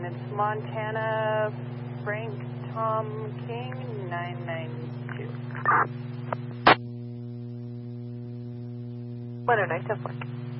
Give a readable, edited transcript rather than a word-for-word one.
It's Montana Frank Tom King 992. 109, 10-4.